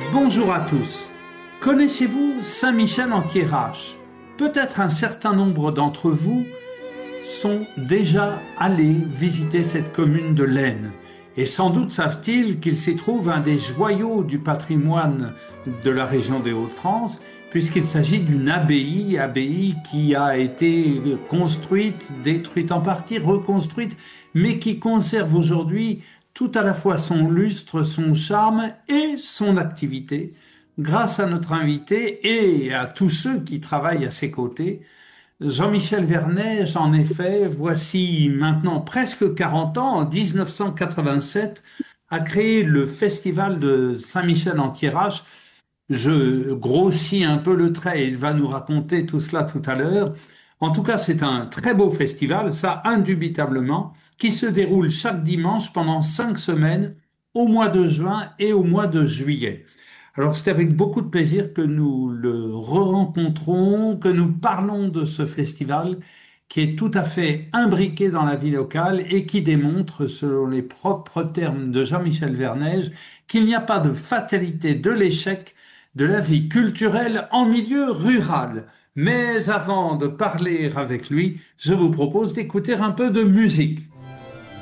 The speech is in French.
Bonjour à tous. Connaissez-vous Saint-Michel-en-Thiérache? Peut-être un certain nombre d'entre vous sont déjà allés visiter cette commune de l'Aisne. Et sans doute savent-ils qu'il s'y trouve un des joyaux du patrimoine de la région des Hauts-de-France, puisqu'il s'agit d'une abbaye qui a été construite, détruite en partie, reconstruite, mais qui conserve aujourd'hui tout à la fois son lustre, son charme et son activité, grâce à notre invité et à tous ceux qui travaillent à ses côtés. Jean-Michel Vernège, en effet, voici maintenant presque 40 ans, en 1987, a créé le festival de Saint-Michel-en-Thiérache. Je grossis un peu le trait, il va nous raconter tout cela tout à l'heure. En tout cas, c'est un très beau festival, ça indubitablement, qui se déroule chaque dimanche pendant 5 semaines, au mois de juin et au mois de juillet. Alors c'est avec beaucoup de plaisir que nous le re-rencontrons, que nous parlons de ce festival qui est tout à fait imbriqué dans la vie locale et qui démontre, selon les propres termes de Jean-Michel Vernège, qu'il n'y a pas de fatalité de l'échec de la vie culturelle en milieu rural. Mais avant de parler avec lui, je vous propose d'écouter un peu de musique.